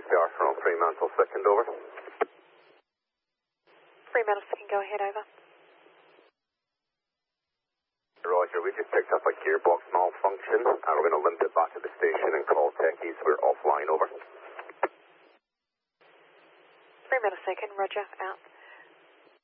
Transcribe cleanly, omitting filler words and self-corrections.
SPR from Fremantle second, over. Fremantle second, go ahead, over. Roger, we just picked up a gearbox malfunction, and we're going to limp it back to the station and call techies. We're offline, over. Fremantle second, roger, out.